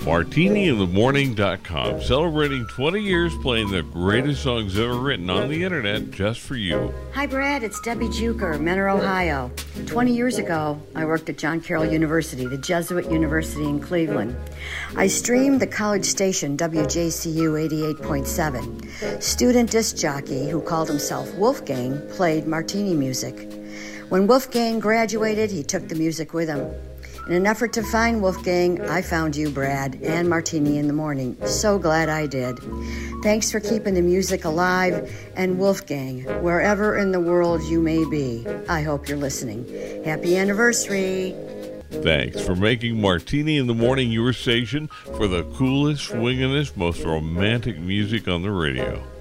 MartiniInTheMorning.com, celebrating 20 years playing the greatest songs ever written on the internet just for you. Hi, Brad. It's Debbie Juker, Mentor, Ohio. 20 years ago, I worked at John Carroll University, the Jesuit University in Cleveland. I streamed the college station WJCU 88.7. Student disc jockey who called himself Wolfgang played Martini music. When Wolfgang graduated, he took the music with him. In an effort to find Wolfgang, I found you, Brad, and Martini in the Morning. So glad I did. Thanks for keeping the music alive, and Wolfgang, wherever in the world you may be, I hope you're listening. Happy anniversary. Thanks for making Martini in the Morning your station for the coolest, swingingest, most romantic music on the radio.